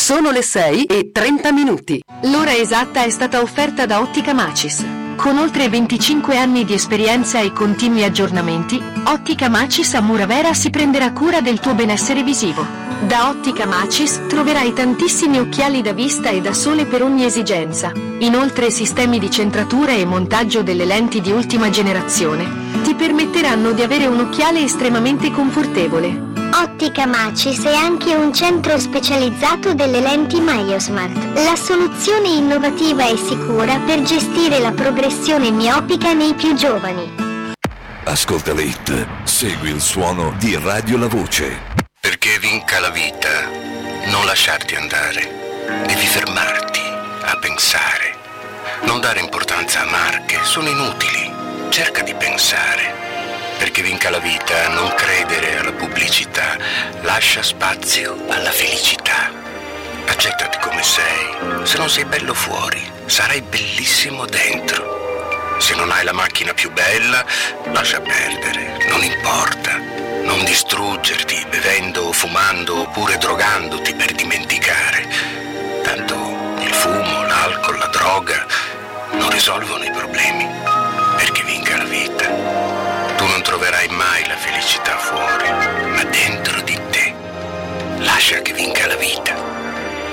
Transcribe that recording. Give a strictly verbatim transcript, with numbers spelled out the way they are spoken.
Sono le sei e trenta minuti. L'ora esatta è stata offerta da Ottica Macis. Con oltre venticinque anni di esperienza e continui aggiornamenti, Ottica Macis a Muravera si prenderà cura del tuo benessere visivo. Da Ottica Macis troverai tantissimi occhiali da vista e da sole per ogni esigenza. Inoltre sistemi di centratura e montaggio delle lenti di ultima generazione ti permetteranno di avere un occhiale estremamente confortevole. Ottica Macis è anche un centro specializzato delle lenti MyoSmart, la soluzione innovativa e sicura per gestire la progressione miopica nei più giovani. Ascolta l'Hit, segui il suono di Radio La Voce. Perché vinca la vita, non lasciarti andare, devi fermarti a pensare. Non dare importanza a marche, sono inutili, cerca di pensare. Perché vinca la vita, non credere alla pubblicità, lascia spazio alla felicità. Accettati come sei, se non sei bello fuori, sarai bellissimo dentro. Se non hai la macchina più bella, lascia perdere, non importa. Non distruggerti bevendo o fumando oppure drogandoti per dimenticare. Tanto il fumo, l'alcol, la droga non risolvono i problemi. Perché vinca la vita. Tu non troverai mai la felicità fuori, ma dentro di te. Lascia che vinca la vita.